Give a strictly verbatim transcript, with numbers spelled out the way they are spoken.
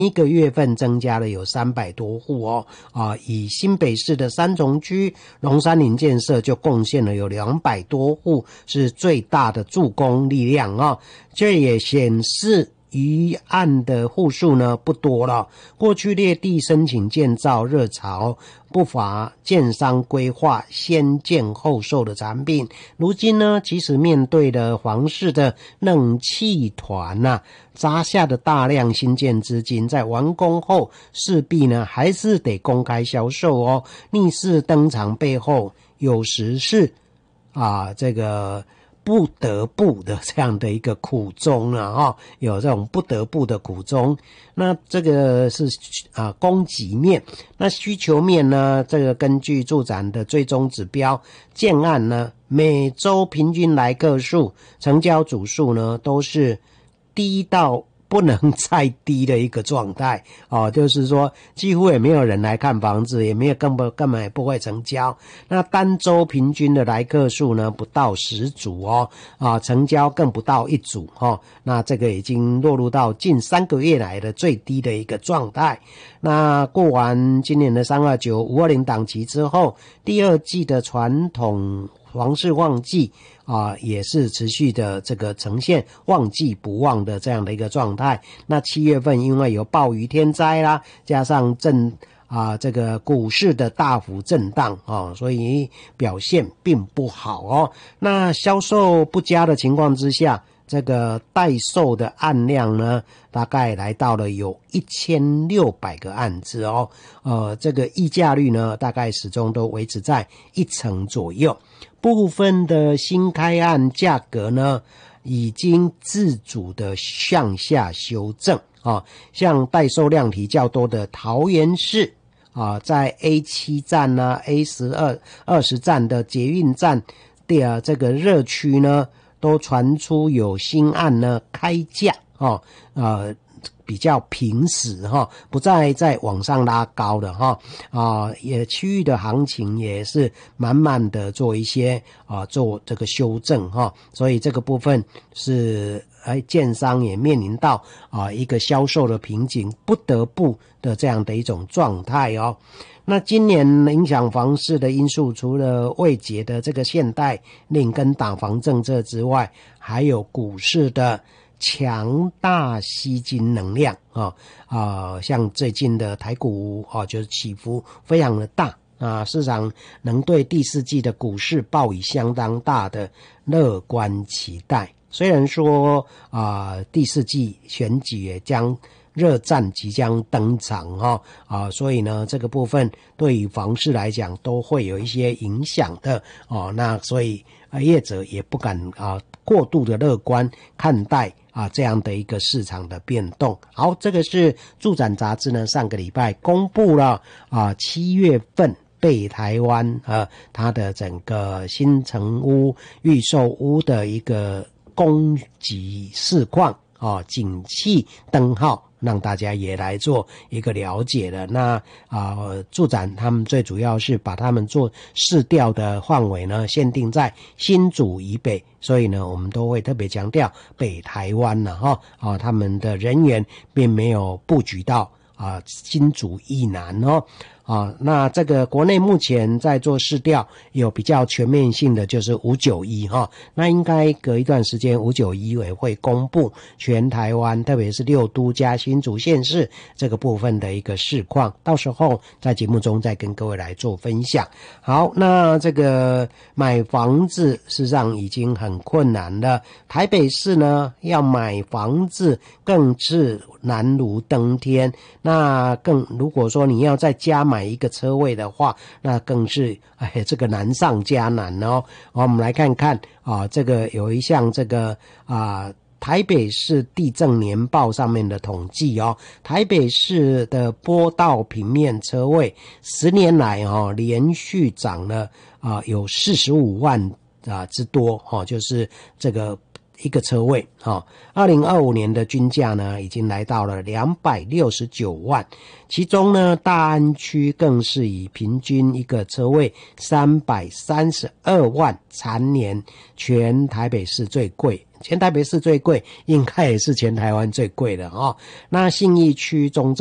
一个月份增加了有三百多户哦，啊，以新北市的三重区龙山林建设就贡献了有两百多户，是最大的助攻力量哦。这也显示余案的户数呢不多了，过去列地申请建造热潮，不乏建商规划先建后售的产品。如今呢，其实面对了房市的冷气团啊，砸下的大量新建资金，在完工后势必呢还是得公开销售哦。逆势登场背后，有时是啊这个不得不的这样的一个苦衷啊，哈，有这种不得不的苦衷。那这个是啊供给面，那需求面呢？这个根据住展的追踪指标，建案呢每周平均来客数、成交组数呢都是低到不能再低的一个状态哦，就是说几乎也没有人来看房子，也没有根本根本也不会成交。那单周平均的来客数呢不到十组哦，啊成交更不到一组哦，那这个已经落入到近三个月来的最低的一个状态。那过完今年的三二九、五二零档期之后，第二季的传统房市旺季啊，也是持续的这个呈现旺季不旺的这样的一个状态。那七月份因为有暴雨天灾啦，加上震啊这个股市的大幅震荡啊，所以表现并不好哦。那销售不佳的情况之下，这个待售的案量呢，大概来到了有一千六百个案子哦。呃，这个溢价率呢，大概始终都维持在一成左右。部分的新开案价格呢，已经自主的向下修正啊。像待售量体较多的桃园市啊，在 A 七 站呢、A 十二、二十站的捷运站的这个热区呢，都传出有新案呢开价哦，呃比较平实哈，不再在往上拉高的哈啊，也区域的行情也是慢慢的做一些啊做这个修正哈，所以这个部分是哎建商也面临到啊一个销售的瓶颈，不得不的这样的一种状态哦。那今年影响房市的因素，除了未解的这个限贷令跟打房政策之外，还有股市的强大吸金能量啊啊，像最近的台股啊，就是起伏非常的大啊，市场能对第四季的股市抱以相当大的乐观期待。虽然说啊，第四季选举也将热战即将登场哈啊，所以呢，这个部分对于房市来讲都会有一些影响的哦。那所以啊，业者也不敢啊过度的乐观看待啊这样的一个市场的变动。好，这个是住展杂志呢上个礼拜公布了啊七月份北台湾啊它的整个新成屋、预售屋的一个供给市况啊，景气灯号，让大家也来做一个了解了。那啊，住展他们最主要是把他们做市调的范围呢，限定在新竹以北，所以呢，我们都会特别强调北台湾了哈啊，他们的人员并没有布局到啊新竹以南哦。啊，那这个国内目前在做市调有比较全面性的就是五九一哈，那应该隔一段时间五九一也会公布全台湾特别是六都加新竹县市这个部分的一个市况，到时候在节目中再跟各位来做分享。好，那这个买房子事实上已经很困难了，台北市呢要买房子更是难如登天，那更如果说你要再加买一个车位的话，那更是哎这个难上加难哦。好，我们来看看啊，这个有一项这个啊台北市地政年报上面的统计哦，台北市的坡道平面车位十年来哦连续涨了啊有四十五万啊之多哦，就是这个一个车位哦。二零二五年的均价呢，已经来到了两百六十九万，其中呢，大安区更是以平均一个车位三百三十二万蝉联全台北市最贵。全台北市最贵，应该也是全台湾最贵的哦。那信义区中